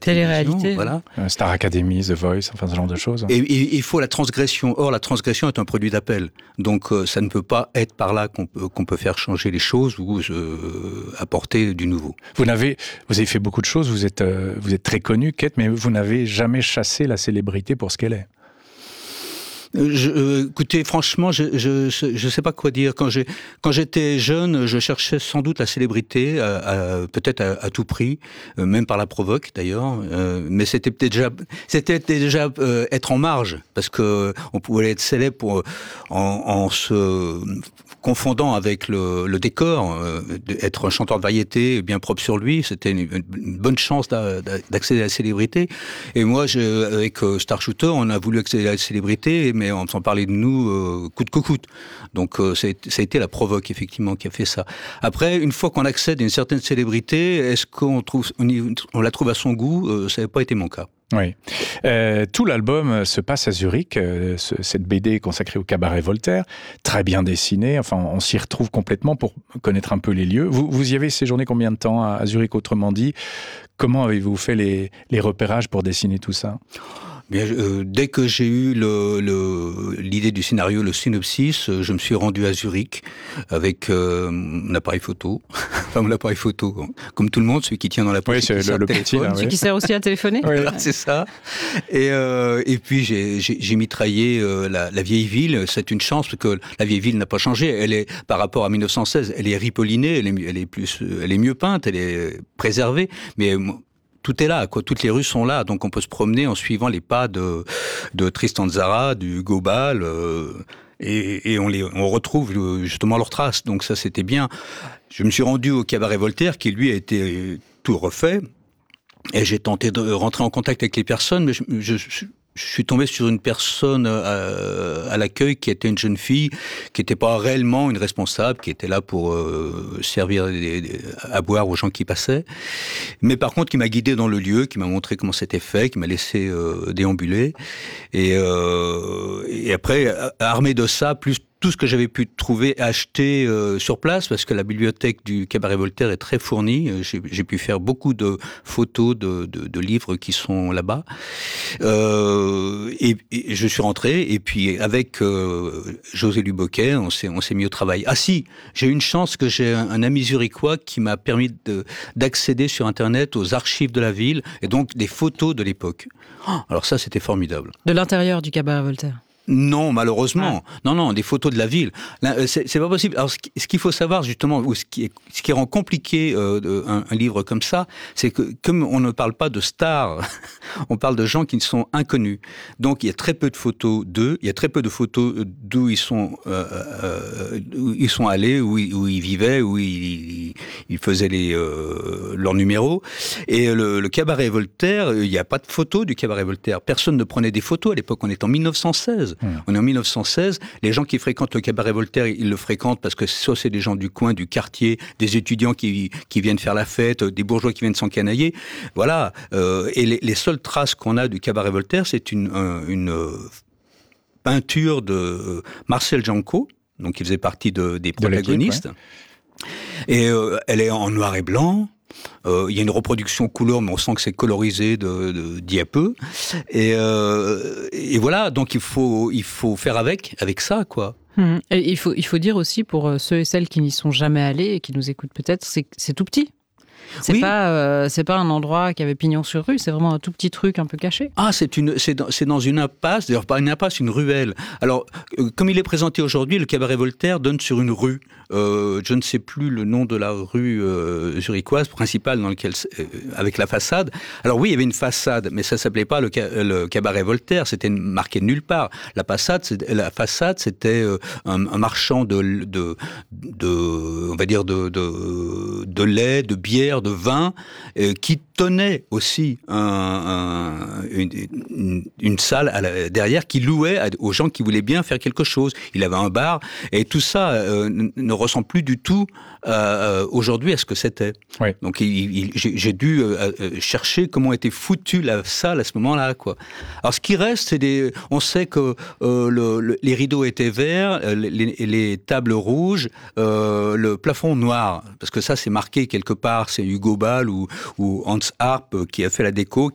télévision. Voilà. Star Academy, The Voice, enfin ce genre de choses. Et il faut la transgression. Or, la transgression est un produit d'appel. Donc, ça ne peut pas être par là qu'on peut faire changer les choses ou apporter du nouveau. Vous avez fait beaucoup de choses, vous êtes très connu, Kate, mais vous n'avez jamais chassé la célébrité pour ce qu'elle est. Écoutez, franchement, je sais pas quoi dire. Quand j'étais jeune, je cherchais sans doute la célébrité, peut-être à tout prix, même par la provoque d'ailleurs. Mais c'était déjà être en marge, parce que on pouvait être célèbre en se confondant avec le décor, être un chanteur de variété bien propre sur lui. C'était une bonne chance d'accéder à la célébrité. Et moi, avec Star Shooter, on a voulu accéder à la célébrité, mais on s'en parlait de nous coûte que coûte. Donc ça a été la provoque effectivement qui a fait ça. Après, une fois qu'on accède à une certaine célébrité, est-ce qu'on la trouve à son goût? Ça n'a pas été mon cas. Oui. Tout l'album se passe à Zurich, cette BD consacrée au cabaret Voltaire, très bien dessinée, enfin on s'y retrouve complètement pour connaître un peu les lieux. Vous y avez séjourné combien de temps à Zurich, autrement dit? Comment avez-vous fait les repérages pour dessiner tout ça? Bien, dès que j'ai eu l'idée du scénario, le synopsis, je me suis rendu à Zurich avec mon appareil photo. Enfin, mon appareil photo, comme tout le monde, celui qui tient dans la poche. Oui, c'est le petit, là, celui qui sert aussi à téléphoner. Oui. Voilà, c'est ça. Et puis j'ai mitraillé la vieille ville. C'est une chance parce que la vieille ville n'a pas changé. Elle est, par rapport à 1916, elle est ripollinée, elle est mieux peinte, elle est préservée, mais tout est là, quoi. Toutes les rues sont là, donc on peut se promener en suivant les pas de Tristan Tzara, du Gobal, et on retrouve justement leurs traces. Donc ça, c'était bien. Je me suis rendu au cabaret Voltaire, qui lui a été tout refait, et j'ai tenté de rentrer en contact avec les personnes, mais je suis tombé sur une personne à l'accueil qui était une jeune fille, qui n'était pas réellement une responsable, qui était là pour servir à boire aux gens qui passaient, mais par contre qui m'a guidé dans le lieu, qui m'a montré comment c'était fait, qui m'a laissé déambuler, et après, armé de ça, plus tout ce que j'avais pu trouver, acheter sur place, parce que la bibliothèque du Cabaret Voltaire est très fournie. J'ai pu faire beaucoup de photos de livres qui sont là-bas. Et je suis rentré, et puis avec José Luboquet, on s'est mis au travail. Ah si, j'ai eu une chance que j'ai un ami zurichois qui m'a permis d'accéder sur Internet aux archives de la ville, et donc des photos de l'époque. Alors ça, c'était formidable. De l'intérieur du Cabaret Voltaire? Non, malheureusement. Ah. Non, des photos de la ville. Là, c'est pas possible. Alors, ce qu'il faut savoir, justement, ou ce qui rend compliqué un livre comme ça, c'est que, comme on ne parle pas de stars, on parle de gens qui sont inconnus. Donc, il y a très peu de photos d'eux, il y a très peu de photos d'où ils sont allés, où ils vivaient, où ils faisaient leurs numéros. Et le Cabaret Voltaire, il n'y a pas de photos du Cabaret Voltaire. Personne ne prenait des photos à l'époque. On est en 1916. On est en 1916, les gens qui fréquentent le Cabaret Voltaire, ils le fréquentent parce que soit c'est des gens du coin, du quartier, des étudiants qui viennent faire la fête, des bourgeois qui viennent s'encanailler. Voilà. Et les seules traces qu'on a du Cabaret Voltaire, c'est une peinture de Marcel Janco, donc qui faisait partie des protagonistes. Et elle est en noir et blanc. Il y a une reproduction couleur, mais on sent que c'est colorisé d'il y a peu. Et voilà, donc il faut faire avec ça, quoi. Et il faut dire aussi, pour ceux et celles qui n'y sont jamais allés et qui nous écoutent peut-être, c'est tout petit. C'est pas un endroit qui avait pignon sur rue, c'est vraiment un tout petit truc un peu caché. Ah, c'est dans une impasse, d'ailleurs pas une impasse, une ruelle. Alors, comme il est présenté aujourd'hui, le Cabaret Voltaire donne sur une rue. Je ne sais plus le nom de la rue zurichoise principale dans laquelle avec la façade. Alors oui, il y avait une façade, mais ça s'appelait pas le Cabaret Voltaire, c'était marqué nulle part. La façade, c'était un marchand on va dire de lait, de bière, de vin, qui tenait aussi une salle derrière, qui louait aux gens qui voulaient bien faire quelque chose. Il avait un bar, et tout ça ne ressemble plus du tout aujourd'hui à ce que c'était. Oui. Donc j'ai dû chercher comment était foutue la salle à ce moment-là, quoi. Alors ce qui reste, on sait que les rideaux étaient verts, les tables rouges, le plafond noir, parce que ça c'est marqué quelque part, c'est Hugo Ball ou Hans Arp qui a fait la déco,